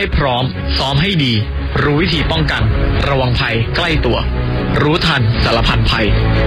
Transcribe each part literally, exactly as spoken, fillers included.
ให้พร้อมซ้อมให้ดีรู้วิธีป้องกันระวังภัยใกล้ตัวรู้ทันสารพันภัย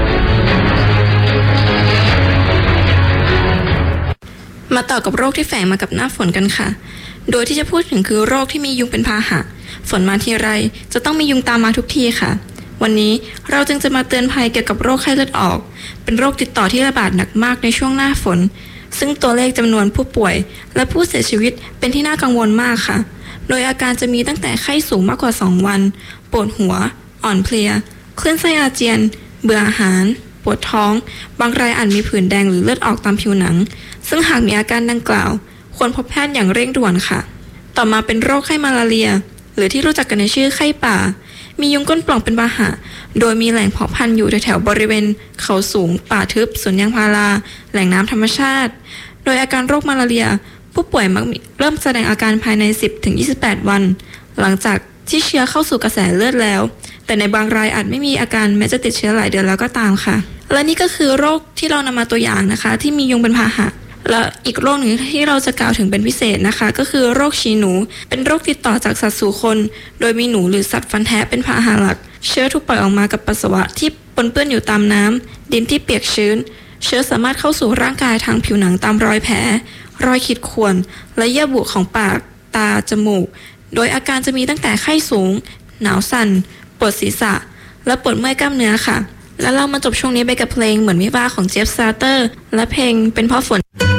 มาต่อกับโรคที่แฝงมากับหน้าฝนกันค่ะโดยที่จะพูดถึงคือโรคที่มียุงเป็นพาหะฝนมาทีไรจะต้องมียุงตามมาทุกทีค่ะวันนี้เราจึงจะมาเตือนภัยเกี่ยวกับโรคไข้เลือดออกเป็นโรคติดต่อที่ระบาดหนักมากในช่วงหน้าฝนซึ่งตัวเลขจำนวนผู้ป่วยและผู้เสียชีวิตเป็นที่น่ากังวลมากค่ะโดยอาการจะมีตั้งแต่ไข้สูงมากกว่าสองวันปวดหัวอ่อนเพลียคลื่นไส้อาเจียนเบื่ออาหารปวดท้องบางรายอาจมีผื่นแดงหรือเลือดออกตามผิวหนังซึ่งหากมีอาการดังกล่าวควรพบแพทย์อย่างเร่งด่วนค่ะต่อมาเป็นโรคไข้มาลาเรียหรือที่รู้จักกันในชื่อไข้ป่ามียุงก้นปล่องเป็นพาหะโดยมีแหล่งเพาะพันธุ์อยู่แถวๆบริเวณเขาสูงป่าทึบสวนยางพาราแหล่งน้ำธรรมชาติโดยอาการโรคมาลาเรียผู้ป่วยมักเริ่มแสดงอาการภายใน สิบถึงยี่สิบแปด วันหลังจากที่เชื้อเข้าสู่กระแสเลือดแล้วแต่ในบางรายอาจไม่มีอาการแม้จะติดเชื้อหลายเดือนแล้วก็ตามค่ะและนี่ก็คือโรคที่เรานำมาตัวอย่างนะคะที่มียุงเป็นพาหะและอีกโรคหนึ่งที่เราจะกล่าวถึงเป็นพิเศษนะคะก็คือโรคฉี่หนูเป็นโรคติดต่อจากสัตว์สู่คนโดยมีหนูหรือสัตว์ฟันแทะเป็นพาหะหลักเชื้อถูกปล่อยออกมากับปัสสาวะที่ปนเปื้อนอยู่ตามน้ำดินที่เปียกชื้นเชื้อสามารถเข้าสู่ร่างกายทางผิวหนังตามรอยแผลรอยขีดข่วนและเยื่อบุของปากตาจมูกโดยอาการจะมีตั้งแต่ไข้สูงหนาวสั่นปวดศีรษะและปวดเมื่อยกล้ามเนื้อค่ะแล้วเรามาจบช่วงนี้ไปกับเพลงเหมือนวิวาห์ของเจฟซาเตอร์และเพลงเป็นเพราะฝน